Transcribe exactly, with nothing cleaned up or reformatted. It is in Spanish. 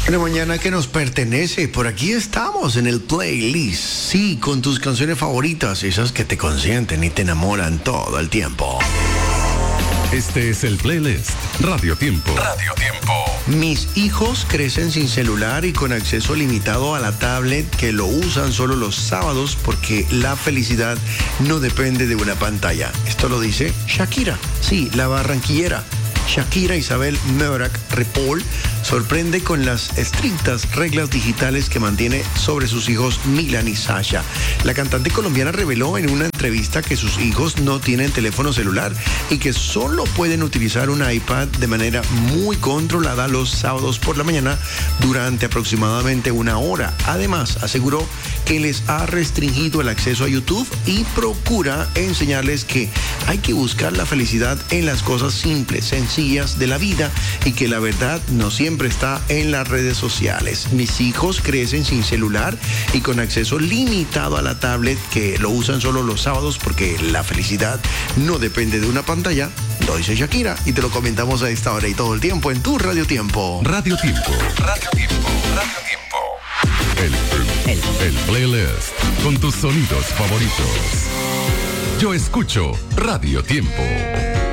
Una mañana que nos pertenece. Por aquí estamos en el playlist. Sí, con tus canciones favoritas, esas que te consienten y te enamoran todo el tiempo. Este es el playlist Radio Tiempo. Radio Tiempo. Mis hijos crecen sin celular y con acceso limitado a la tablet, que lo usan solo los sábados porque la felicidad no depende de una pantalla. Esto lo dice Shakira. Sí, la barranquillera. Shakira Isabel Mebarak Ripoll sorprende con las estrictas reglas digitales que mantiene sobre sus hijos Milan y Sasha. La cantante colombiana reveló en una entrevista que sus hijos no tienen teléfono celular y que solo pueden utilizar un iPad de manera muy controlada los sábados por la mañana durante aproximadamente una hora. Además, aseguró que les ha restringido el acceso a YouTube y procura enseñarles que hay que buscar la felicidad en las cosas simples, sencillas de la vida, y que la verdad no siempre está en las redes sociales. Mis hijos crecen sin celular y con acceso limitado a la tablet, que lo usan solo los sábados porque la felicidad no depende de una pantalla. Lo dice Shakira y te lo comentamos a esta hora y todo el tiempo en tu Radio Tiempo. Radio Tiempo. Radio Tiempo. Radio Tiempo. El, el, el playlist con tus sonidos favoritos. Yo escucho Radio Tiempo.